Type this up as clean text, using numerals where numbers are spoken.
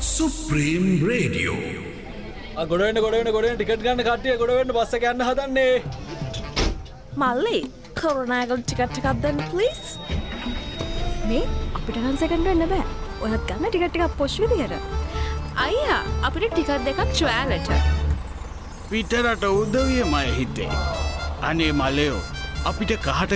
Supreme Radio. ගොඩවෙන්න ticket ගන්න කට්ටිය ගොඩවෙන්න bus එක යන්න හදන්නේ. මල්ලි කරුණාකරලා ටිකට් එකක් දෙන්න ප්ලීස්. මේ අපිට නම් සෙකන්ඩ් වෙන්න බෑ. ඔයත් ගන්න ටිකට් ටිකක් පොෂ් විදියට. අයියා අපිට ටිකට් දෙකක් ට්‍රයලට. පිටරට උදවියමයි හිතේ. අනේ මලයෝ අපිට කහට